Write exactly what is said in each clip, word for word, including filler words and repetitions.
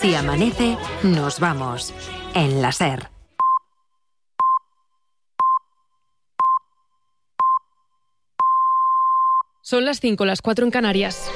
Si amanece, nos vamos. En la SER. Son las cinco, las cuatro en Canarias.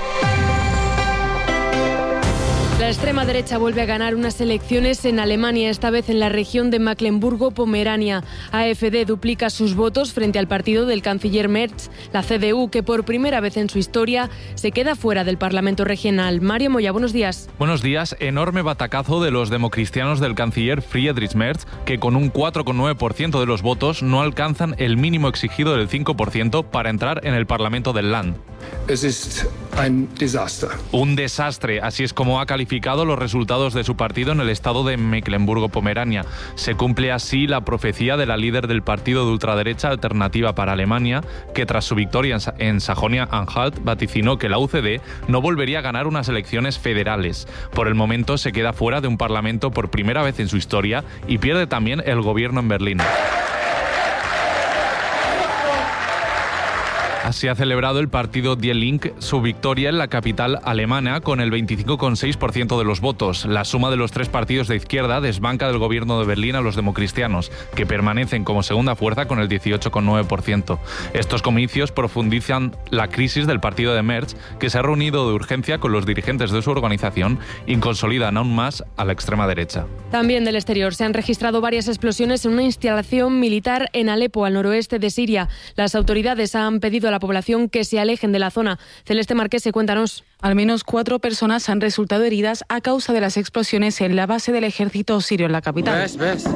La extrema derecha vuelve a ganar unas elecciones en Alemania, esta vez en la región de Mecklemburgo-Pomerania. A F D duplica sus votos frente al partido del canciller Merz. La C D U, que por primera vez en su historia se queda fuera del Parlamento regional. Mario Moya, buenos días. Buenos días. Enorme batacazo de los democristianos del canciller Friedrich Merz, que con un cuatro coma nueve por ciento de los votos no alcanzan el mínimo exigido del cinco por ciento para entrar en el Parlamento del Land. Es ist ein Desaster. Un desastre, así es como ha calificado los resultados de su partido en el estado de Mecklemburgo-Pomerania. Se cumple así la profecía de la líder del partido de ultraderecha Alternativa para Alemania, que tras su victoria en Sajonia-Anhalt vaticinó que la U C D no volvería a ganar unas elecciones federales. Por el momento se queda fuera de un parlamento por primera vez en su historia y pierde también el gobierno en Berlín. Así ha celebrado el partido Die Linke su victoria en la capital alemana con el veinticinco coma seis por ciento de los votos. La suma de los tres partidos de izquierda desbanca del gobierno de Berlín a los democristianos, que permanecen como segunda fuerza con el dieciocho coma nueve por ciento. Estos comicios profundizan la crisis del partido de Merz, que se ha reunido de urgencia con los dirigentes de su organización y consolidan aún más a la extrema derecha. También del exterior se han registrado varias explosiones en una instalación militar en Alepo, al noroeste de Siria. Las autoridades han pedido a la población que se alejen de la zona. Celeste Marquese, cuéntanos. Al menos cuatro personas han resultado heridas a causa de las explosiones en la base del ejército sirio en la capital. ¿Ves? ¿Ves?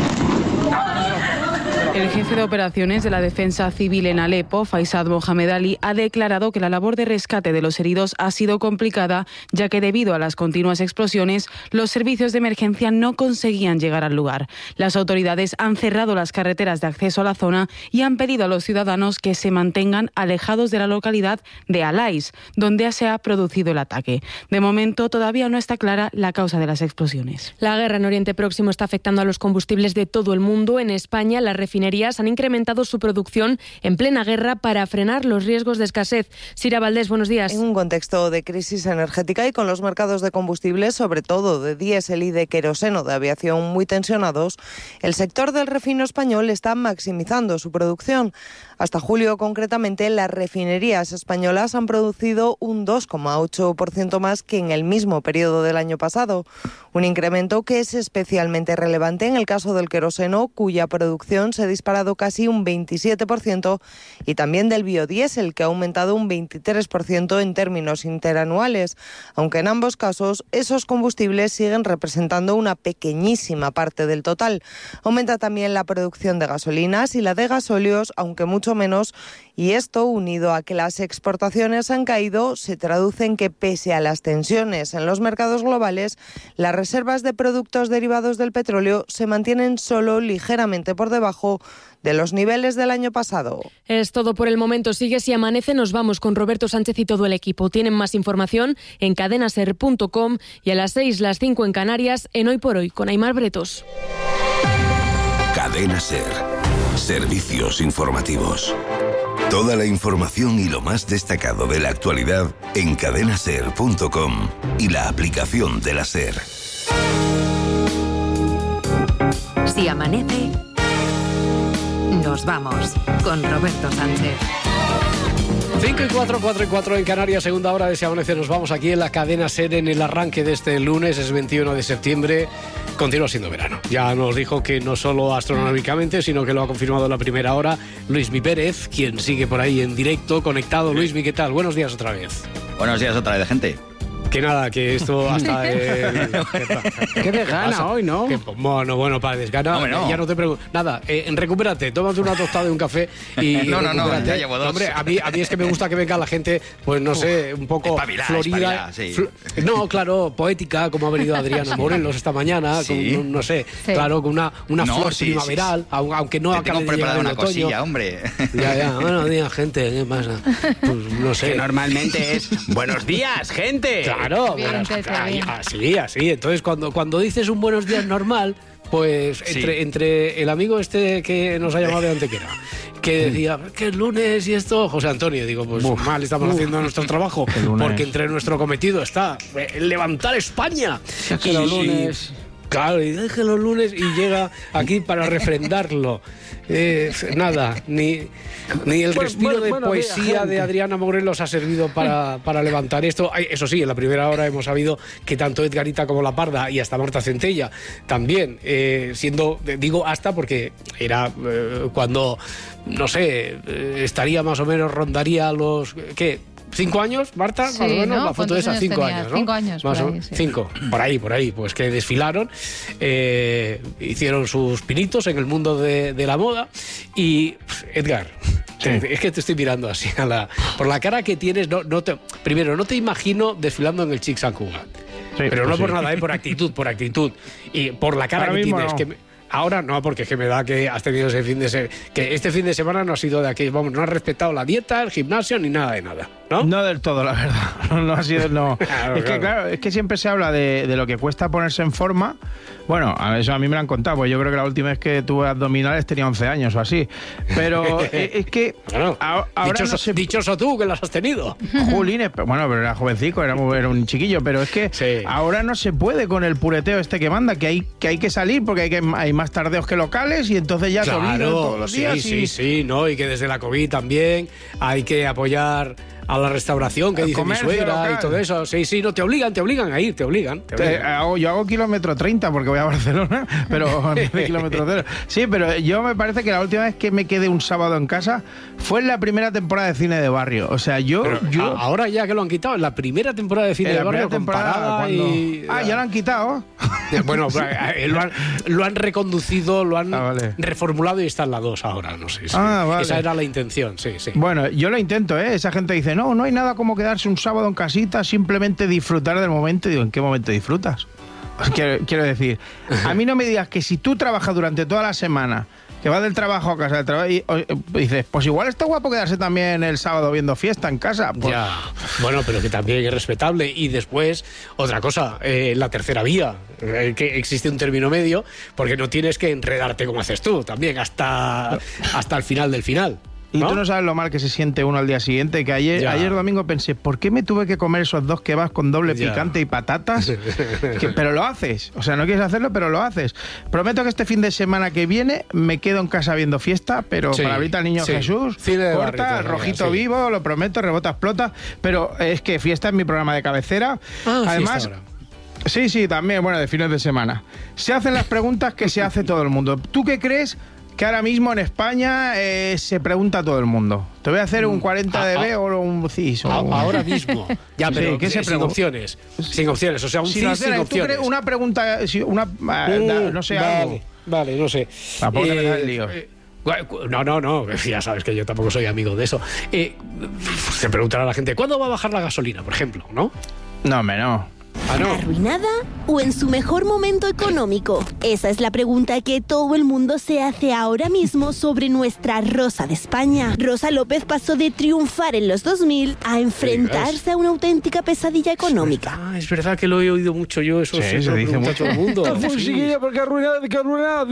El jefe de operaciones de la defensa civil en Alepo, Faisal Mohamed Ali, ha declarado que la labor de rescate de los heridos ha sido complicada, ya que debido a las continuas explosiones, los servicios de emergencia no conseguían llegar al lugar. Las autoridades han cerrado las carreteras de acceso a la zona y han pedido a los ciudadanos que se mantengan alejados de la localidad de Alais, donde se ha producido el ataque. De momento, todavía no está clara la causa de las explosiones. La guerra en Oriente Próximo está afectando a los combustibles de todo el mundo. En España, las refinerías han incrementado su producción en plena guerra para frenar los riesgos de escasez. Sira Valdés, buenos días. En un contexto de crisis energética y con los mercados de combustibles, sobre todo de diésel y de queroseno de aviación muy tensionados, el sector del refino español está maximizando su producción. Hasta julio, concretamente, las refinerías españolas han producido un dos coma ocho por ciento más que en el mismo periodo del año pasado. Un incremento que es especialmente relevante en el caso del queroseno, cuya producción se ha disparado casi un veintisiete por ciento, y también del biodiesel, que ha aumentado un veintitrés por ciento en términos interanuales, aunque en ambos casos esos combustibles siguen representando una pequeñísima parte del total. Aumenta también la producción de gasolinas y la de gasóleos, aunque mucho menos, y esto, unido a que las exportaciones han caído, se traduce en que, pese a las tensiones en los mercados globales, las reservas de productos derivados del petróleo se mantienen solo ligeramente por debajo de los niveles del año pasado. Es todo por el momento. Sigue Si Amanece. Nos vamos con Roberto Sánchez y todo el equipo. Tienen más información en cadena ser punto com y a las seis, las cinco en Canarias, en Hoy por Hoy, con Aimar Bretos. Cadena Ser. Servicios informativos. Toda la información y lo más destacado de la actualidad en cadena ser punto com y la aplicación de la SER. Si amanece, nos vamos con Roberto Sánchez. cinco y cuatro, cuatro y cuatro en Canarias, segunda hora de Si Amanece. Nos vamos aquí en la cadena SER en el arranque de este lunes, es veintiuno de septiembre. Continúa siendo verano. Ya nos dijo que no solo astronómicamente, sino que lo ha confirmado en la primera hora Luismi Pérez, quien sigue por ahí en directo, conectado. Luismi, ¿qué tal? Buenos días otra vez. Buenos días otra vez, gente. Que nada, que esto hasta... El... Qué desgana hoy, ¿no? Que, bueno, bueno, para desgana, no, no. Ya no te pregunto. Nada, eh, recupérate, tómate una tostada y un café y No, no, no, ya llevo dos. Hombre, a mí, a mí es que me gusta que venga la gente, pues no sé, un poco espabilá, florida. espabilá, sí. fl- no, claro, poética, como ha venido Adriana Morelos esta mañana, Sí. con, no sé, Sí. claro, con una, una No, flor sí, primaveral, sí, sí. au- aunque no Te acabe tengo de llegar preparada el una otoño. cosilla, hombre. Ya, ya, buenos días, gente, ¿qué pasa? Pues no sé. Que normalmente es buenos días, gente. Claro, Bien, verás, Tete, ahí, bien. así, así. Entonces, cuando, cuando dices un buenos días normal, Pues entre, sí. entre el amigo este que nos ha llamado de Antequera, que decía que es lunes y esto, José Antonio, digo, pues Uf. mal estamos Uf. haciendo nuestro trabajo, porque entre nuestro cometido está levantar España. Es que y, los lunes... Y, claro, y deje los lunes y llega aquí para refrendarlo. Eh, nada, ni, ni el respiro bueno, bueno, de poesía día, de Adriana Morelos ha servido para, para levantar esto. Eso sí, en la primera hora hemos sabido que tanto Edgarita como La Parda y hasta Marta Centella también, eh, siendo, digo hasta porque era eh, cuando, no sé, eh, estaría más o menos, rondaría los... ¿qué? ¿Cinco años, Marta? Sí, más o menos, ¿no? la foto de esas, cinco tenías? años, ¿no? Cinco años, más por o, ahí, sí. Cinco, por ahí, por ahí, pues que desfilaron, eh, hicieron sus pinitos en el mundo de, de la moda y, Edgar, sí. te, es que te estoy mirando así, a la, por la cara que tienes, no, no te, primero, no te imagino desfilando en el Chic Sant Cugat, sí, pero pues no por sí. nada, ¿eh? por actitud, por actitud, y por la cara Ahora que tienes, no. que... Ahora no, porque es que me da que has tenido ese fin de semana, que este fin de semana no ha sido de aquí, vamos, no has respetado la dieta, el gimnasio, ni nada de nada, ¿no? No del todo, la verdad, no ha sido, no. Claro, es claro. que claro, es que siempre se habla de, de lo que cuesta ponerse en forma. Bueno, a eso a mí me lo han contado, pues yo creo que la última vez que tuve abdominales tenía once años o así, pero es que bueno, ahora dichoso, no sé... dichoso tú que las has tenido. Jolines, bueno, pero era jovencico, era, era un chiquillo, pero es que sí. ahora no se puede con el pureteo este que manda, que hay que, hay que salir porque hay, que, hay más tardeos que locales y entonces ya claro, te obligan todos los sí, días. Sí, y... sí, sí, ¿no? Y que desde la COVID también hay que apoyar a la restauración que el dice mi suegra local. Y todo eso. Sí, sí, no, te obligan, te obligan a ir, te obligan. Te obligan. Te, hago, yo hago kilómetro treinta porque voy a Barcelona, pero de kilómetro cero. Sí, pero yo me parece que la última vez que me quedé un sábado en casa fue en la primera temporada de cine de barrio. O sea, yo... Pero yo... ahora ya que lo han quitado, en la primera temporada de cine de barrio comparada cuando... y... Ah, ya lo han quitado. Bueno, lo han, lo han reconducido, lo han ah, vale. reformulado y está en la dos ahora, no sé. Sí. Ah, vale. Esa era la intención, sí, sí. Bueno, yo lo intento, ¿eh? Esa gente dice, no, no hay nada como quedarse un sábado en casita, simplemente disfrutar del momento. Y digo, ¿en qué momento disfrutas? Quiero, quiero decir, a mí no me digas que si tú trabajas durante toda la semana, que vas del trabajo a casa, del trabajo, y, y dices, pues igual está guapo quedarse también el sábado viendo fiesta en casa. Pues... Ya, bueno, pero que también es respetable. Y después, otra cosa, eh, la tercera vía, eh, que existe un término medio, porque no tienes que enredarte como haces tú, también hasta, hasta el final del final. Y ¿no? tú no sabes lo mal que se siente uno al día siguiente, que ayer, ayer domingo pensé, ¿por qué me tuve que comer esos dos kebabs con doble ya. picante y patatas? que, pero lo haces, o sea, no quieres hacerlo, pero lo haces. Prometo que este fin de semana que viene me quedo en casa viendo fiesta, pero sí, para ahorita al niño sí. Jesús, corta, rojito sí. vivo, lo prometo, rebota, explota, pero es que fiesta es mi programa de cabecera. Ah, además... Sí, sí, también, bueno, de fines de semana. Se hacen las preguntas que se hace todo el mundo. ¿Tú qué crees que ahora mismo en España eh, se pregunta a todo el mundo? Te voy a hacer un cuarenta D B ah, o un C I S. O un... Ahora mismo. Ya, pero sí, ¿qué se sin opciones. Sin opciones, o sea, un sin C I S sin opciones. ¿Tú crees una pregunta, una, uh, no sé, vale, algo? Vale, no sé. Tampoco eh, te metas el lío. Eh, No, no, no, ya sabes que yo tampoco soy amigo de eso. Eh, se preguntará a la gente, ¿cuándo va a bajar la gasolina, por ejemplo? ¿No? No, hombre, no. Ah, no. ¿Arruinada o en su mejor momento económico? Esa es la pregunta que todo el mundo se hace ahora mismo sobre nuestra Rosa de España. Rosa López pasó de triunfar en los dos mil a enfrentarse a una auténtica pesadilla económica. Ah, es verdad que lo he oído mucho yo, eso sí, se dice mucho todo el mundo. Sí. Porque arruinada, que arruinada,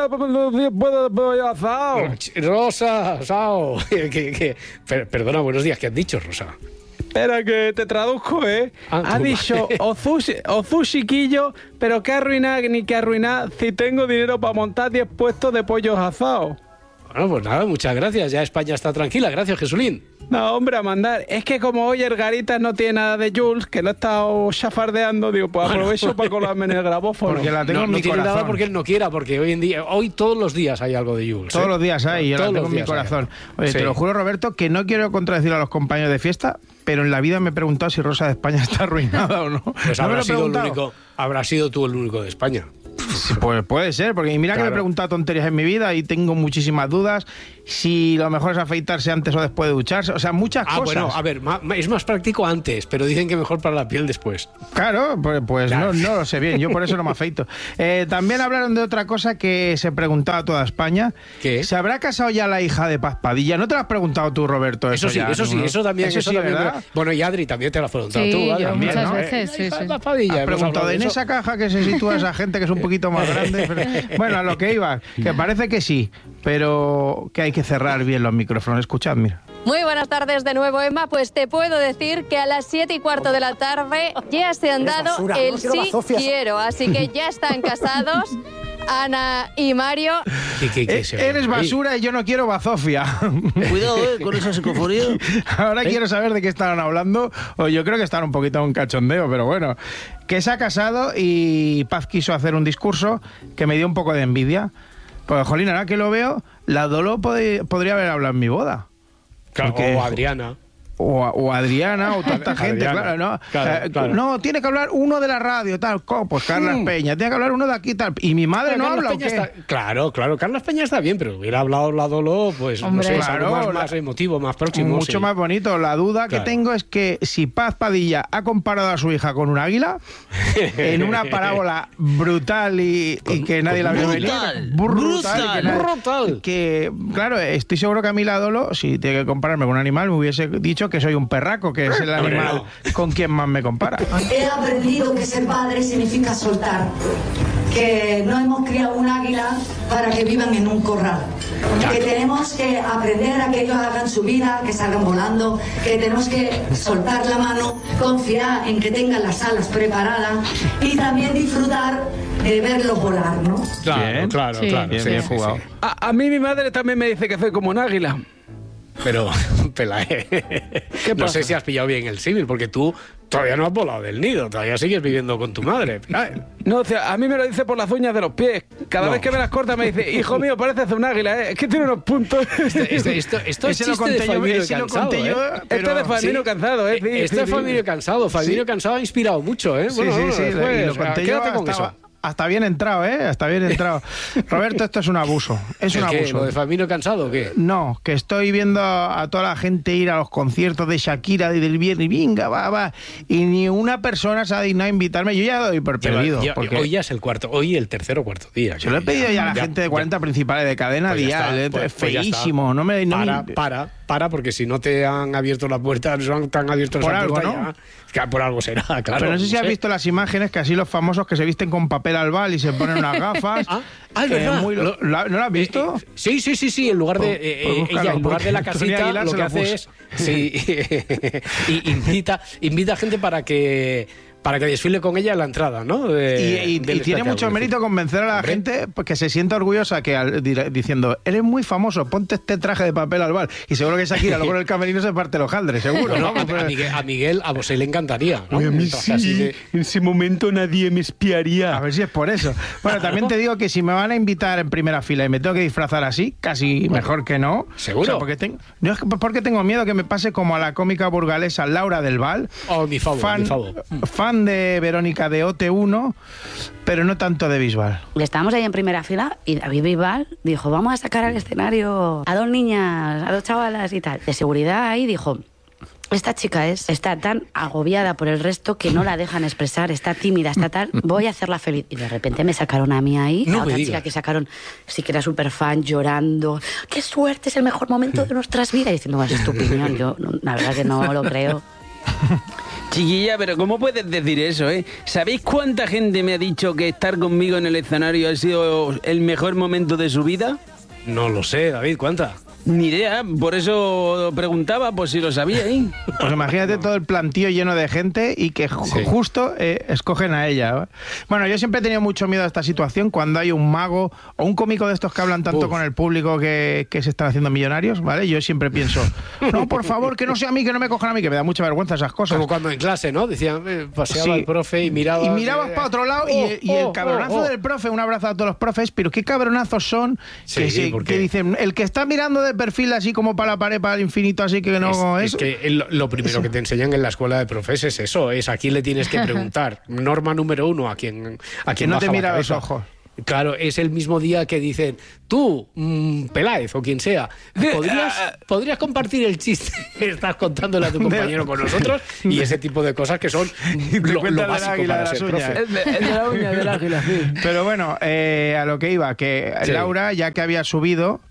Rosa, Sao. que, que, per, perdona, buenos días, ¿qué has dicho, Rosa? Espera que te traduzco, ¿eh? Ah, ha dicho Ozu chiquillo, pero qué arruinar ni qué arruinar si tengo dinero para montar diez puestos de pollos asados. Bueno, pues nada, muchas gracias. Ya España está tranquila. Gracias, Jesulín. No, hombre, a mandar. Es que como hoy el Garitas no tiene nada de Jules, que lo he estado chafardeando, digo, pues bueno, aprovecho para colarme en el grabófono. Porque la tengo no, en no mi tiene corazón. nada porque él no quiera, porque hoy en día, hoy todos los días hay algo de Jules. Todos ¿eh? los días hay, yo todos la tengo en mi corazón. Oye, sí. Te lo juro, Roberto, que no quiero contradecir a los compañeros de fiesta, pero en la vida me he preguntado si Rosa de España está arruinada o no. Pues ¿No habrá sido el único, habrá sido tú el único de España. Sí, pues puede ser, porque mira claro. que me he preguntado tonterías en mi vida y tengo muchísimas dudas. Si lo mejor es afeitarse antes o después de ducharse, o sea, muchas ah, cosas. Ah, bueno, a ver, ma, es más práctico antes, pero dicen que mejor para la piel después. Claro, pues, pues claro. No, no lo sé bien, yo por eso no me afeito. Eh, también hablaron de otra cosa que se preguntaba a toda España. ¿Qué? ¿Se habrá casado ya la hija de Paz Padilla? ¿No te lo has preguntado tú, Roberto? Eso, eso sí, ya, eso ¿no? sí, eso también. Eso, eso sí, también ¿verdad? Bueno, y Adri también te lo has preguntado sí, tú. Yo también, muchas ¿no? veces, sí, eh, sí. Paz Padilla. ¿Has preguntado en esa caja que se sitúa esa gente que es un poquito más grande. Pero... Bueno, a lo que iba, que parece que sí, pero que hay que cerrar bien los micrófonos. Escuchad, mira. Muy buenas tardes de nuevo, Emma. Pues te puedo decir que a las siete y cuarto de la tarde ya se han dado basura, el no quiero sí bazofia. quiero. Así que ya están casados Ana y Mario. ¿Qué, qué, qué eh, eres basura y yo no quiero bazofia. Cuidado, eh, con esa psicofonía. Ahora ¿Eh? quiero saber de qué estaban hablando. O yo creo que están un poquito en un cachondeo, pero bueno. Que se ha casado y Paz quiso hacer un discurso que me dio un poco de envidia. Pues, jolín, ahora que lo veo, la Dolo pod- podría haber hablado en mi boda. Claro, porque, o Adriana. O, o Adriana, o tanta gente, claro, ¿no? Claro, eh, claro. No, tiene que hablar uno de la radio, tal, pues Carlas mm. Peña, tiene que hablar uno de aquí, tal. ¿Y mi madre no, no habla o qué? Está, claro, claro, Carlas Peña está bien, pero hubiera hablado la Dolo, pues, Hombre, no sé, claro, algo más, más emotivo, más próximo. Mucho sí. más bonito. La duda claro. que tengo es que si Paz Padilla ha comparado a su hija con un águila, en una parábola brutal y, y que nadie la vio venir. Brutal, brutal. brutal. Que, nadie, brutal. que, claro, estoy seguro que a mí la Dolo, si tiene que compararme con un animal, me hubiese dicho que soy un perraco, que es el animal con quien más me compara. He aprendido que ser padre significa soltar, que no hemos criado un águila para que vivan en un corral, que tenemos que aprender a que ellos hagan su vida, que salgan volando, que tenemos que soltar la mano, confiar en que tengan las alas preparadas y también disfrutar de verlos volar, ¿no? Claro, bien, claro, sí. claro. Bien, sí, bien sí, jugado. Sí. A, a mí mi madre también me dice que soy como un águila. Pero, Pelae, no pasa? sé si has pillado bien el símil, porque tú todavía no has volado del nido, todavía sigues viviendo con tu madre. Pelae. No, o sea, a mí me lo dice por las uñas de los pies. Cada no. vez que me las corta me dice, hijo mío, pareces un águila, ¿eh? Es que tiene unos puntos. Este, este, esto esto es chiste de Famino Cansado, ¿eh? Yo, pero... Esto es de Famino sí. Cansado, ¿eh? Sí, este es Famino Cansado. Famino sí. Cansado ha inspirado mucho, ¿eh? Bueno, sí, sí, sí. Después, y lo conté yo con hasta, eso. Hasta bien entrado, ¿eh? Hasta bien entrado. Roberto, esto es un abuso. Es un qué? abuso. ¿Lo de Famino Cansado o qué? No, que estoy viendo a toda la gente ir a los conciertos de Shakira y del viernes. Venga, va, va. Y ni una persona se ha dignado a invitarme. Yo ya doy por perdido. Ya, porque hoy ya es el cuarto, hoy el tercer o cuarto día. Se lo he pedido ya, ya a la ya, gente de cuarenta ya, principales de cadena pues dial. Está, pues, es feísimo. Pues no me, no para, me... para, para, porque si no te han abierto la puerta, no te han abierto por esa algo, puerta ¿no? Ya, por algo será, claro. Pero no sé si no has sé. visto las imágenes que así los famosos que se visten con papel albal y se ponen unas gafas. ah, ah, es verdad. Muy, ¿No lo has visto? Eh, eh, sí, sí, sí, sí. En lugar de eh, ella, en lugar de la casita, lo que hace es sí, y invita, invita a gente para que para que desfile con ella en la entrada, ¿no? De, y y, y tiene mucho mérito convencer a la Hombre. gente pues, que se sienta orgullosa que al, diciendo, eres muy famoso, ponte este traje de papel albal. Y seguro que Shakira luego en el camerino se parte los jaldres, seguro, ¿no? ¿no? A, a, Miguel, a Miguel, a vos le encantaría, ¿no? Oye, a mí sí, de... en ese momento nadie me espiaría. A ver si es por eso. Bueno, también te digo que si me van a invitar en primera fila y me tengo que disfrazar así, casi mejor que no. ¿Seguro? O sea, porque, tengo, no es porque tengo miedo que me pase como a la cómica burgalesa Laura del Val. Oh, mi favor, fan, mi favor. Fan de Verónica de O T uno, pero no tanto de Bisbal. Estábamos ahí en primera fila y David Bisbal dijo, vamos a sacar al escenario a dos niñas, a dos chavalas y tal. De seguridad ahí dijo, esta chica es está tan agobiada por el resto que no la dejan expresar, está tímida, está tal, voy a hacerla feliz. Y de repente me sacaron a mí ahí, no a otra digas. chica que sacaron, sí que era súper fan, llorando, qué suerte, es el mejor momento de nuestras vidas. Y diciendo, bueno, es tu opinión, yo la verdad que no lo creo. Chiquilla, pero ¿cómo puedes decir eso, eh? ¿Sabéis cuánta gente me ha dicho que estar conmigo en el escenario ha sido el mejor momento de su vida? No lo sé, David, ¿cuánta? Ni idea, por eso preguntaba, por si lo sabíais. Pues imagínate todo el plantío lleno de gente y que ju- sí. justo eh, escogen a ella. Bueno, yo siempre he tenido mucho miedo a esta situación cuando hay un mago o un cómico de estos que hablan tanto Uf. con el público que, que se están haciendo millonarios, ¿vale? Yo siempre pienso, no, por favor, que no sea a mí, que no me cojan a mí, que me da mucha vergüenza esas cosas. Como cuando en clase, ¿no? Decían, eh, paseaba sí. el profe y miraba... Y mirabas eh, para otro lado oh, y, y el cabronazo oh, oh. del profe, un abrazo a todos los profes, pero qué cabronazos son sí, que, sí, que dicen, el que está mirando de perfil así como para la pared, para el infinito, así que no es... Es, es que lo, lo primero que te enseñan en la escuela de profes es eso, es a quién le tienes que preguntar. Norma número uno, a quien a quien no baja te mira la a los ojos. Claro, es el mismo día que dicen, tú, mmm, Peláez o quien sea, ¿podrías, ¿podrías compartir el chiste que estás contándole a tu compañero con nosotros? Y ese tipo de cosas que son lo, lo básico para ser profe. El de, el de la uña del águila, sí. Pero bueno, eh, a lo que iba, que sí. Laura, ya que había subido,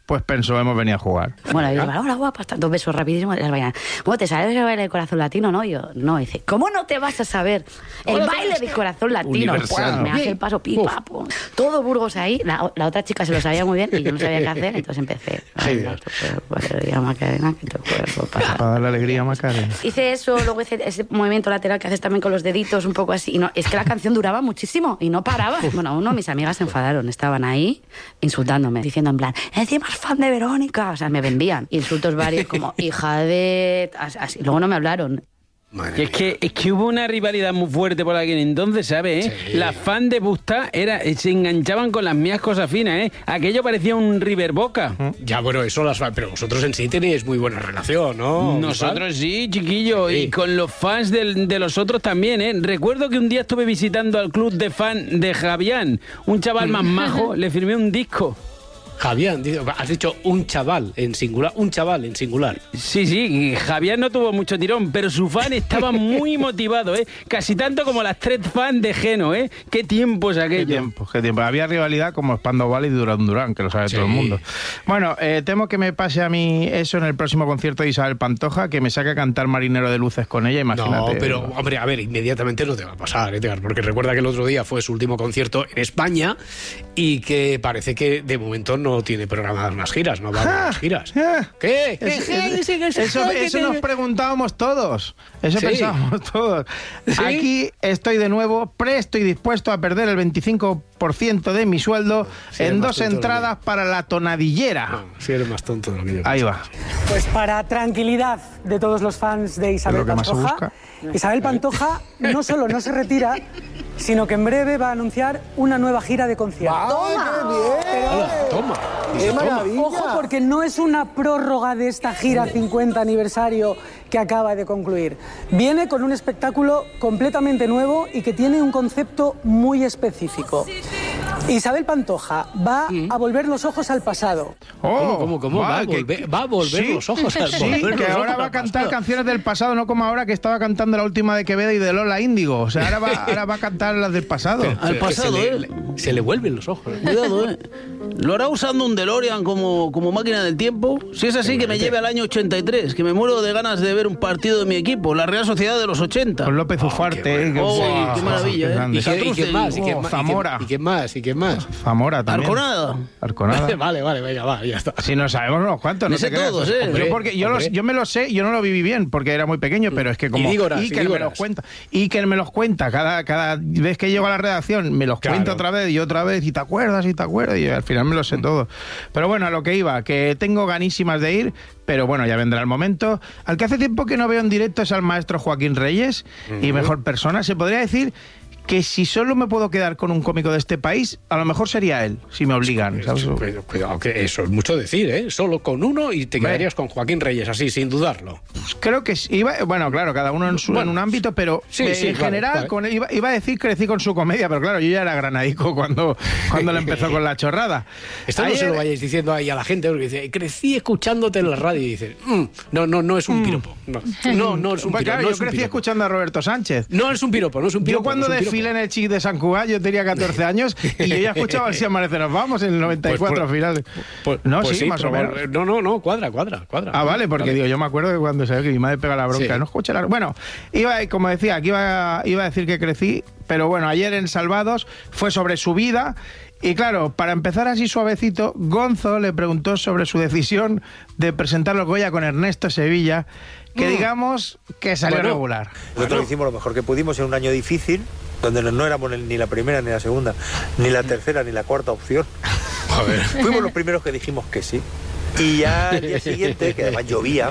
pues pensó, hemos venido a jugar. Bueno, y Bisbal, hola guapa, dos besos rapidísimos. Y las bailan, ¿cómo te sabes el baile del corazón latino? No, yo, no, dice, ¿cómo no te vas a saber el baile del corazón latino? Pues, me hace el paso pipa, pum. Todo Burgos ahí, la, la otra chica se lo sabía muy bien y yo no sabía qué hacer, entonces empecé. Ay, Dios. Alegría Macarena, que tu cuerpo pasa. Para darle alegría a Macarena. Hice eso, luego hice ese movimiento lateral que haces también con los deditos, un poco así. Y no, es que la canción duraba muchísimo y no paraba. Bueno, uno de mis amigas se enfadaron, estaban ahí insultándome, diciendo en plan, encima es fan de Verónica. O sea, me vendían insultos varios como hija de... Así. Luego no me hablaron. Es que, es que hubo una rivalidad muy fuerte por aquel entonces, ¿sabes? ¿Eh? Sí. Las fans de Busta era, se enganchaban con las mías cosas finas, ¿eh? Aquello parecía un River Boca. Ya, bueno, eso las pero vosotros en sí tenéis muy buena relación, ¿no? Nosotros sí, chiquillo, sí. Y con los fans del, de los otros también, ¿eh? Recuerdo que un día estuve visitando al club de fan de Javián, un chaval más majo, le firmé un disco. Javián, has dicho un chaval en singular, un chaval en singular. Sí, sí, Javián no tuvo mucho tirón, pero su fan estaba muy motivado, ¿eh? Casi tanto como las tres fans de Geno, ¿eh? Qué tiempos aquello. Qué tiempo, qué tiempo. Había rivalidad como Spandau y Durán Durán, que lo sabe sí. todo el mundo. Bueno, eh, temo que me pase a mí eso en el próximo concierto de Isabel Pantoja, que me saque a cantar Marinero de Luces con ella, imagínate. No, pero, hombre, a ver, inmediatamente no te va a pasar, Edgar, porque recuerda que el otro día fue su último concierto en España y que parece que de momento no tiene programadas más giras, no va a haber más giras. ¿Qué? ¿Qué? Es, es, es, eso eso nos preguntábamos todos, eso sí. pensábamos todos. ¿Sí? Aquí estoy de nuevo presto y dispuesto a perder el veinticinco por ciento de mi sueldo sí, en dos entradas para la tonadillera. No, si eres más tonto de lo que yo Ahí va. Pues para tranquilidad de todos los fans de Isabel Pantoja, Isabel Pantoja no solo no se retira, sino que en breve va a anunciar una nueva gira de conciertos. ¡Toma! ¡Qué bien! Pero, toma. ¡Qué maravilla! Ojo, porque no es una prórroga de esta gira cincuenta aniversario que acaba de concluir. Viene con un espectáculo completamente nuevo y que tiene un concepto muy específico. Isabel Pantoja va mm. a volver los ojos al pasado. Oh, ¿Cómo, cómo, cómo? Va, va, a volver, que, va a volver sí, los ojos al pasado. Sí, que ahora va a cantar canciones del pasado, no como ahora que estaba cantando la última de Quevedo y de Lola Índigo. O sea, ahora va, ahora va a cantar las del pasado. Pero, al pasado, se ¿eh? Le, se le vuelven los ojos. Cuidado, ¿eh? ¿Lo hará usando un DeLorean como, como máquina del tiempo? Si es así, que me lleve al año ochenta y tres, que me muero de ganas de ver un partido de mi equipo, la Real Sociedad de los ochenta. Con López Ufarte. Oh, qué, oh, wow, qué maravilla, ¿eh? ¿Y, qué, ¿Y quién más? ¿Y quién más? Zamora. ¿Y quién más? ¿Y quién más? Zamora también. Arconada. Arconada. Vale, vale, venga, va, ya está. Si no sabemos unos cuantos, no sé te creas. todos, ¿eh? Hombre, yo, porque yo, los, yo me lo sé, yo no lo viví bien, porque era muy pequeño, pero es que como... Y Dígoras, Iker me los cuenta. Iker me los cuenta cada, cada vez que llego a la redacción, me los claro. cuenta otra vez y otra vez, y te acuerdas, y te acuerdas, y al final me lo sé todo. Pero bueno, a lo que iba, que tengo ganísimas de ir, pero bueno, ya vendrá el momento. Al que hace tiempo que no veo en directo es al maestro Joaquín Reyes, uh-huh. y mejor persona, se podría decir que si solo me puedo quedar con un cómico de este país, a lo mejor sería él, si me obligan. ¿sabes? Cuidado, cuidado, que eso es mucho decir, ¿eh? Solo con uno y te quedarías con Joaquín Reyes, así, sin dudarlo. Pues creo que sí. Iba, bueno, claro, cada uno en, su, bueno, en un ámbito, pero sí, eh, sí, en vale, general, vale. Con, iba, iba a decir crecí con su comedia, pero claro, yo ya era granadico cuando, cuando le empezó con la chorrada. Esto Ayer, no se lo vayáis diciendo ahí a la gente, porque dice, crecí escuchándote en la radio, y dice, mm, no, no, no es un piropo. No, no, no es un pues piropo. Claro, no yo es un crecí piropo. escuchando a Roberto Sánchez. No es un piropo, no es un piropo. Yo cuando no es desfilé en el Chic de San Cugat, yo tenía catorce años y yo ya escuchaba el Si amanece nos vamos en el noventa y cuatro, pues por, finales. Pues, no, pues sí, sí, más o menos. No, no, no, cuadra, cuadra, cuadra. Ah, vale, porque vale. digo, yo me acuerdo que cuando se ve que mi madre pega la bronca, sí. no escucha la... Bueno, iba, como decía, aquí iba, iba a decir que crecí, pero bueno, ayer en Salvados fue sobre su vida. Y claro, para empezar así suavecito, Gonzo le preguntó sobre su decisión de presentar los Goya con Ernesto Sevilla, que mm. digamos que salió bueno, regular. Nosotros bueno. hicimos lo mejor que pudimos en un año difícil, donde no éramos ni la primera, ni la segunda, ni la tercera, ni la cuarta opción. A ver. Fuimos los primeros que dijimos que sí. Y ya al día siguiente, que además llovía,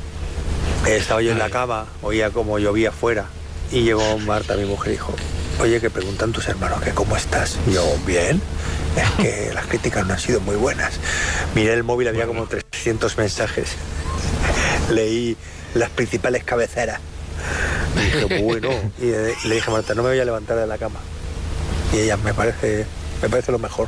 estaba yo en la cama, oía como llovía fuera, y llegó Marta, mi mujer, y dijo, oye, que preguntan tus hermanos que cómo estás. Y yo, bien, es que las críticas no han sido muy buenas. Miré el móvil, había como trescientos mensajes. Leí las principales cabeceras. Y dije, bueno, y le dije a Marta, no me voy a levantar de la cama. Y ella, me parece Me parece lo mejor.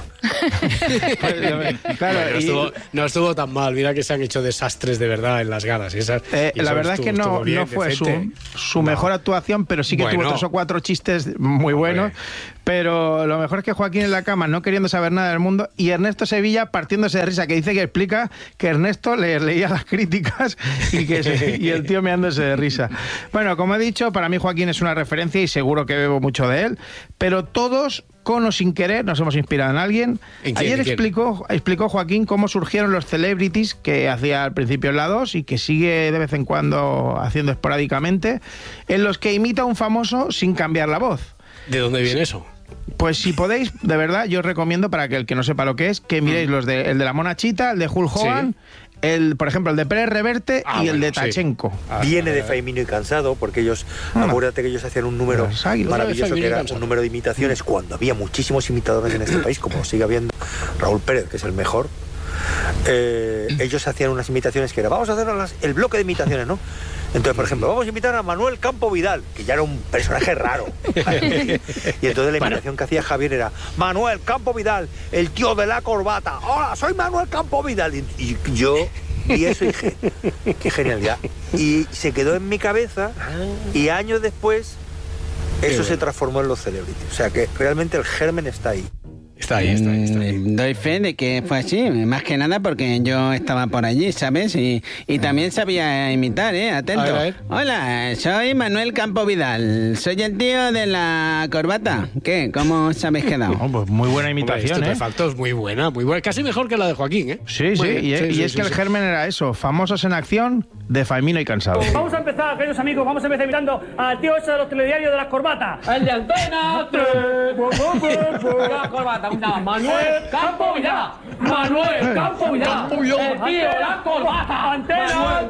Claro, no, estuvo, no estuvo tan mal. Mira que se han hecho desastres de verdad en las galas. Y esas, eh, y la verdad estuvo, es que no, bien, no fue decente. su, su no. mejor actuación, pero sí que bueno. tuvo tres o cuatro chistes muy buenos. Hombre. Pero lo mejor es que Joaquín en la cama, no queriendo saber nada del mundo, y Ernesto Sevilla partiéndose de risa, que dice que explica que Ernesto le leía las críticas y, que se, y el tío meándose de risa. Bueno, como he dicho, para mí Joaquín es una referencia y seguro que bebo mucho de él, pero todos, con o sin querer, nos hemos inspirado en alguien. ¿En quién, Ayer en quién? explicó, explicó Joaquín cómo surgieron los celebrities que hacía al principio en la dos y que sigue de vez en cuando haciendo esporádicamente, en los que imita a un famoso sin cambiar la voz. ¿De dónde viene eso? Pues si podéis, de verdad, yo os recomiendo, para que el que no sepa lo que es, que miréis los de, el de la Mona Chita, el de Hulk Hogan, sí. el, por ejemplo, el de Pérez Reverte ah, y bueno, el de Tachenko. Sí. Ah, Viene de Faimino y Cansado, porque ellos, ah, acuérdate que ellos hacían un número maravilloso, que era un número de imitaciones, cuando había muchísimos imitadores en este país, como sigue habiendo Raúl Pérez, que es el mejor. Eh, ellos hacían unas imitaciones que era, vamos a hacer las, el bloque de imitaciones, ¿no? Entonces, por ejemplo, vamos a imitar a Manuel Campo Vidal, que ya era un personaje raro. ¿Vale? Y entonces la imitación bueno. que hacía Javier era, Manuel Campo Vidal, el tío de la corbata. Hola, soy Manuel Campo Vidal. Y, y yo vi eso y dije, qué genialidad. Y se quedó en mi cabeza y años después eso se transformó en los celebrities. O sea que realmente el germen está ahí. Está ahí, está ahí, está ahí. Doy fe de que fue así, más que nada porque yo estaba por allí, ¿sabes? Y, y también sabía imitar, ¿eh? Atento. A ver, a ver. Hola, soy Manuel Campo Vidal, soy el tío de la corbata. ¿Qué? ¿Cómo os habéis quedado? Oh, pues muy buena imitación, Hombre, ¿eh? Estupefactos, muy buena, muy buena. Casi mejor que la de Joaquín, ¿eh? Sí, sí, y, sí, y sí, es sí, que sí. el germen era eso, famosos en acción, de Faimino y Cansado. Vamos a empezar, queridos amigos, vamos a empezar imitando al tío ese de los telediarios de las corbatas. El de Antena tres. La corbata, una Manuel Campo Vidal, Manuel Campo Vidal, el tío de la corbata, Antena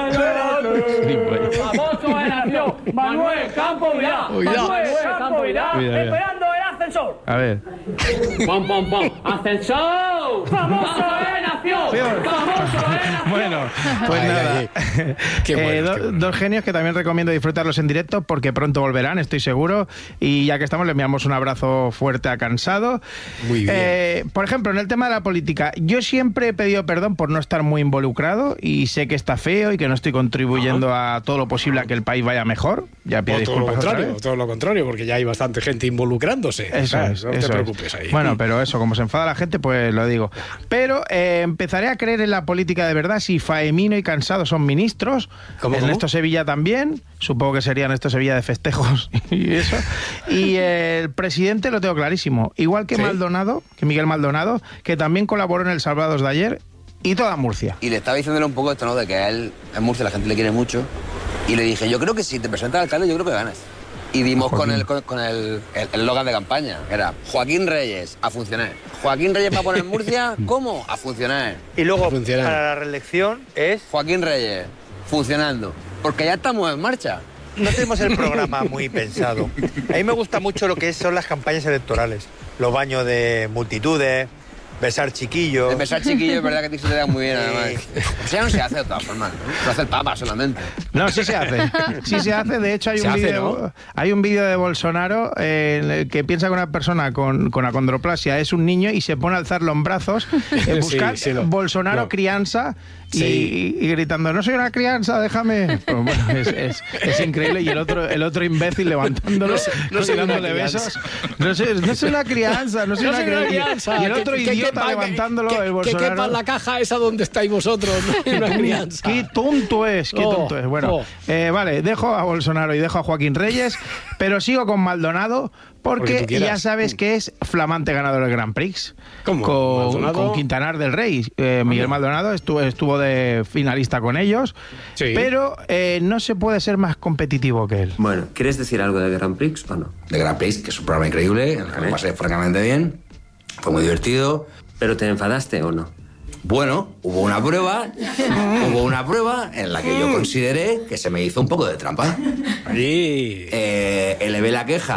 tres, famoso en acción, Manuel Campo Vidal, Manuel Campo Vidal, esperando el ascensor. A ver. Pom, pom, pom, ascensor, famoso en acción, famoso en acción. Bueno, pues ay, nada. Ay, ay. Qué bueno, eh, do, qué bueno. Dos genios que también recomiendo disfrutarlos en directo porque pronto volverán, estoy seguro. Y ya que estamos, le enviamos un abrazo fuerte a Cansado. Muy bien. Eh, por ejemplo, en el tema de la política, yo siempre he pedido perdón por no estar muy involucrado y sé que está feo y que no estoy contribuyendo Ajá. a todo lo posible a que el país vaya mejor. Ya pido o disculpas. Todo lo contrario, todo lo contrario, porque ya hay bastante gente involucrándose. Eso ¿sabes? es, no eso te preocupes es. ahí. Bueno, pero eso, como se enfada la gente, pues lo digo. Pero eh, empezaré a creer en la política de verdad si Faemino y Cansado son ministros. ¿Cómo, Ernesto cómo? Sevilla también. Supongo que sería Ernesto Sevilla de festejos y eso. Y eh, el presidente lo tengo clarísimo. Igual que ¿Sí? Maldonado, que Miguel Maldonado, que también colaboró en el Salvados de ayer, y toda Murcia. Y le estaba diciéndole un poco esto, ¿no? De que a él, en Murcia, la gente le quiere mucho. Y le dije, yo creo que si te presentas al alcalde, yo creo que ganas. Y dimos con el con, con el eslogan de campaña, era Joaquín Reyes, a funcionar. Joaquín Reyes va a poner Murcia, ¿cómo? A funcionar. Y luego, funcionar. Para la reelección es... Joaquín Reyes, funcionando. Porque ya estamos en marcha. No tenemos el programa muy pensado. A mí me gusta mucho lo que son las campañas electorales. Los baños de multitudes, besar chiquillos. El besar chiquillos es verdad que a ti se te da muy bien, además. O sea, no se hace de todas formas, ¿no? Lo hace el Papa solamente. No, sí se hace. Sí se hace. De hecho, hay un vídeo ¿no? hay un vídeo de Bolsonaro eh, en el que piensa que una persona con, con acondroplasia es un niño y se pone a alzarlo en brazos, eh, buscar sí, sí, no. Bolsonaro no. crianza y, sí. y, y gritando, no soy una crianza, déjame. Pues bueno, es, es, es increíble. Y el otro el otro imbécil levantándolo, no, no dándole besos. No soy, no soy una crianza, no soy, no una, soy una crianza. Y el otro que, idiota que, levantándolo, que, el Bolsonaro. Que quepa en la caja esa donde estáis vosotros, no una crianza. Qué tonto es, qué oh, tonto es. Bueno, oh. eh, vale, dejo a Bolsonaro y dejo a Joaquín Reyes, pero sigo con Maldonado. Porque, porque ya sabes que es flamante ganador del Grand Prix. ¿Cómo? Con, con Quintanar del Rey. Eh, Miguel Maldonado estuvo, estuvo de finalista con ellos. Sí. Pero eh, no se puede ser más competitivo que él. Bueno, ¿quieres decir algo de Grand Prix o no? De Grand Prix, que es un programa increíble, en el que me pasé francamente bien. Fue muy divertido. ¿Pero te enfadaste o no? Bueno, hubo una prueba, hubo una prueba en la que yo consideré que se me hizo un poco de trampa. Sí. Eh, elevé la queja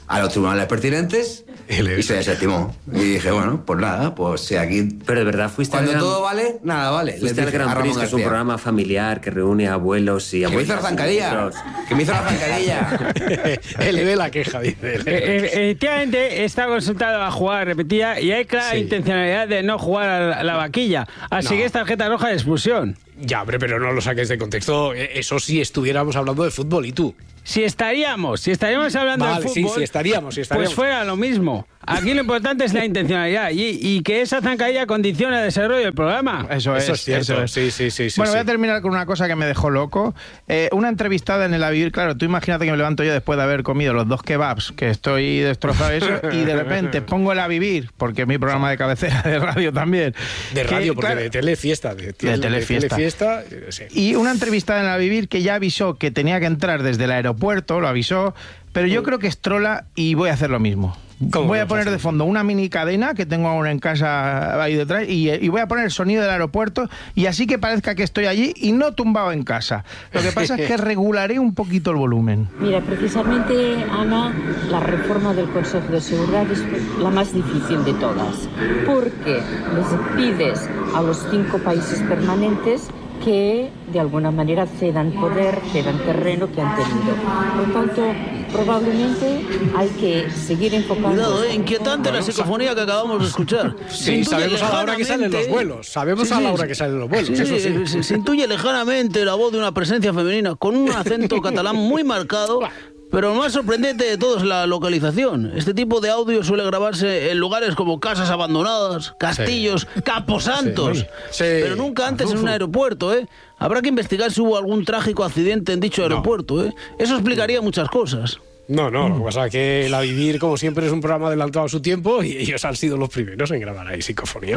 a los tribunales pertinentes y se desestimó. Y dije, bueno, pues nada, pues si aquí... Pero de verdad fuiste Cuando al Gran... todo vale, nada vale. Fuiste al Gran Prix, que es un programa familiar que reúne a abuelos y abuelas. abuelas. Que me hizo la zancadilla. Que me hizo la zancadilla. Él le ve la queja, dice. Efectivamente, está consultado a jugar repetida y hay clara Sí. intencionalidad de no jugar a la, a la vaquilla. Así No. que es tarjeta roja de expulsión. Ya, hombre, pero no lo saques de contexto. Eso sí, estuviéramos hablando de fútbol, ¿y tú? Si estaríamos, si estaríamos hablando Vale, de sí, fútbol, sí, estaríamos, sí, estaríamos. pues fuera lo mismo. Aquí lo importante es la intencionalidad y, y que esa zancadilla condiciona el desarrollo del programa. Eso es, Eso es cierto, eso es. sí, sí, sí, sí, Bueno, sí. voy a terminar con una cosa que me dejó loco. Eh, una entrevistada en el A Vivir, claro, tú imagínate que me levanto yo después de haber comido los dos kebabs, que estoy destrozado eso, y de repente pongo el A Vivir, porque es mi programa de cabecera de radio también. De radio, que, porque claro, de telefiesta. De, de tele- telefiesta. De telefiesta, eh, sí. Y una entrevistada en el A Vivir que ya avisó que tenía que entrar desde el aeropuerto, lo avisó, pero yo creo que es trola y voy a hacer lo mismo. Voy a poner de fondo una mini cadena que tengo ahora en casa ahí detrás y, y voy a poner el sonido del aeropuerto y así que parezca que estoy allí y no tumbado en casa. Lo que pasa es que regularé un poquito el volumen. Mira, precisamente, Ana, la reforma del Consejo de Seguridad es la más difícil de todas, porque les pides a los cinco países permanentes que de alguna manera cedan poder, cedan terreno que han tenido. Por lo tanto, probablemente hay que seguir enfocando... Cuidado, eh, inquietante la psicofonía que acabamos de escuchar. Sí, sabemos a la hora que salen los vuelos. Sabemos Sí, a la sí, hora que salen los vuelos, sí, eso sí. Se, se intuye lejanamente la voz de una presencia femenina con un acento catalán muy marcado. Pero lo más sorprendente de todo es la localización. Este tipo de audio suele grabarse en lugares como casas abandonadas, castillos, sí. camposantos. Sí. Sí. Pero nunca antes en un aeropuerto, ¿eh? Habrá que investigar si hubo algún trágico accidente en dicho no. aeropuerto, ¿eh? Eso explicaría muchas cosas. No, no, lo que pasa es que el A Vivir, como siempre, es un programa adelantado a su tiempo y ellos han sido los primeros en grabar ahí psicofonía.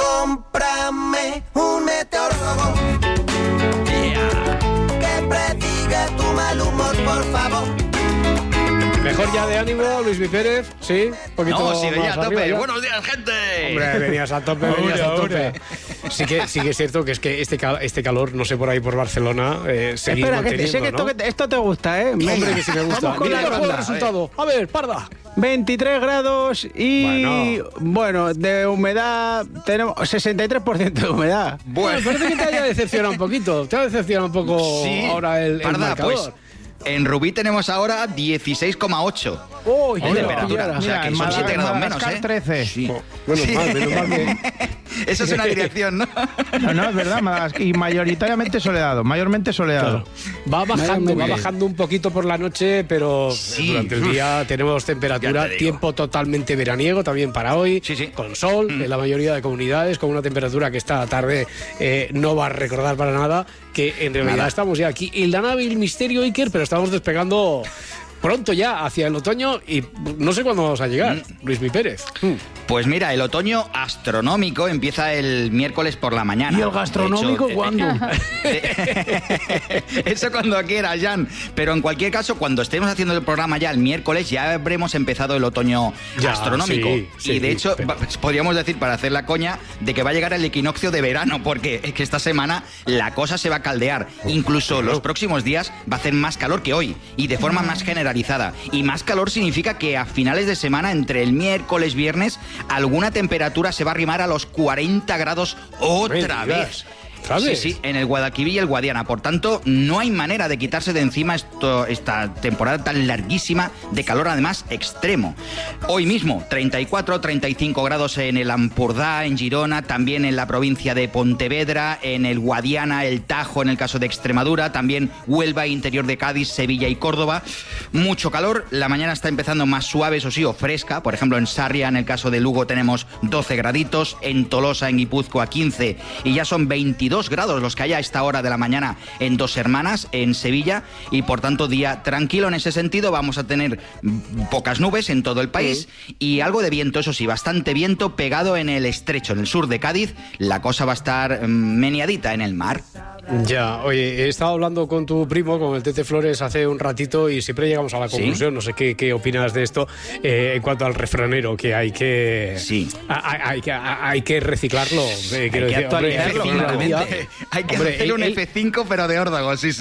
Cómprame un meteorólogo yeah. que prediga tu mal humor, por favor. Mejor ya de ánimo, Luis Mi Pérez, ¿sí? Un poquito no, sí, venía más a tope. Arriba, Buenos días, gente. Hombre, venías a tope, venías a tope. Sí que, sí que es cierto que es que este, cal, este calor, no sé, por ahí por Barcelona, eh, seguir Espera, manteniendo, que te, sé que ¿no? esto, que te, esto te gusta, ¿eh? Hombre, que sí me gusta. Vamos con Mira la el resultado. A ver, Parda. veintitrés grados y, bueno. bueno, de humedad, tenemos sesenta y tres por ciento de humedad. Bueno, bueno parece que te haya decepcionado un poquito. Te ha decepcionado un poco sí, ahora el, Parda, el marcador. Pues, en Rubí tenemos ahora dieciséis coma ocho oh, de temperatura. O sea, que son siete grados menos, ¿eh? trece. Sí. Oh, bueno, sí. mal, menos mal que... Eso es una dirección, ¿no? No, no, es verdad. Y mayoritariamente soleado, mayormente soleado. Claro. Va bajando, va bajando un poquito por la noche, pero sí. durante el día tenemos temperatura, tiempo totalmente veraniego también para hoy, sí, sí. con sol mm. en la mayoría de comunidades, con una temperatura que esta tarde eh, no va a recordar para nada, que en realidad nada. Estamos ya aquí en la nave El Misterio Iker, pero estamos despegando pronto ya hacia el otoño y no sé cuándo vamos a llegar, mm. Luis Mi Pérez. Mm. Pues mira, el otoño astronómico empieza el miércoles por la mañana. ¿Y el gastronómico hecho, cuándo? Eso cuando quieras, Jan. Pero en cualquier caso, cuando estemos haciendo el programa ya el miércoles, ya habremos empezado el otoño ya, astronómico. Sí, sí, y de hecho, pero... podríamos decir, para hacer la coña, de que va a llegar el equinoccio de verano, porque es que esta semana la cosa se va a caldear. Incluso oh, los próximos días va a hacer más calor que hoy, y de forma más generalizada. Y más calor significa que a finales de semana, entre el miércoles y viernes, alguna temperatura se va a arrimar a los cuarenta grados otra vez. ¿Sabes? Sí, sí, en el Guadalquivir y el Guadiana. Por tanto, no hay manera de quitarse de encima esto, esta temporada tan larguísima de calor, además extremo. Hoy mismo, treinta y cuatro, treinta y cinco grados en el Ampurdá, en Girona, también en la provincia de Pontevedra, en el Guadiana, el Tajo, en el caso de Extremadura, también Huelva, interior de Cádiz, Sevilla y Córdoba. Mucho calor, la mañana está empezando más suave, eso sí, o fresca. Por ejemplo, en Sarria, en el caso de Lugo, tenemos doce graditos, en Tolosa, en Guipúzcoa, quince, y ya son veintidós grados los que hay a esta hora de la mañana en Dos Hermanas, en Sevilla, y por tanto día tranquilo en ese sentido. Vamos a tener pocas nubes en todo el país sí. y algo de viento, eso sí, bastante viento pegado en el estrecho, en el sur de Cádiz. La cosa va a estar meneadita en el mar. Ya, oye, he estado hablando con tu primo, con el Tete Flores, hace un ratito y siempre llegamos a la conclusión, ¿sí? No sé qué, qué opinas de esto, eh, en cuanto al refranero, que hay que sí. hay, hay, hay, hay que reciclarlo. Eh, hay que decir, actualizarlo, hombre, claramente. Hay que hombre, hacer un el, F cinco, pero de órdago, sí, sí.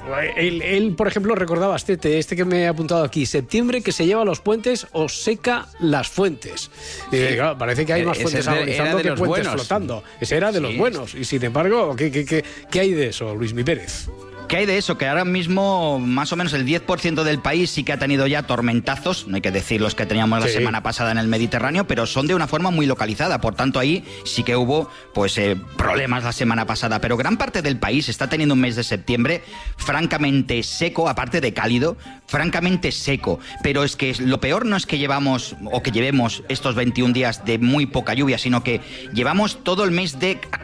Él, él, por ejemplo, recordaba este, este que me he apuntado aquí, septiembre que se lleva los puentes o seca las fuentes. Y, sí. Claro, parece que hay más fuentes agonizando que puentes buenos. flotando. Ese era de los sí. buenos. Y sin embargo, ¿qué, qué, qué, qué hay de eso, Luismi Pérez? ¿Qué hay de eso? Que ahora mismo más o menos el diez por ciento del país sí que ha tenido ya tormentazos, no hay que decir los que teníamos la sí. semana pasada en el Mediterráneo, pero son de una forma muy localizada, por tanto ahí sí que hubo pues eh, problemas la semana pasada, pero gran parte del país está teniendo un mes de septiembre francamente seco, aparte de cálido, francamente seco, pero es que lo peor no es que llevamos o que llevemos estos veintiún días de muy poca lluvia, sino que llevamos todo el mes de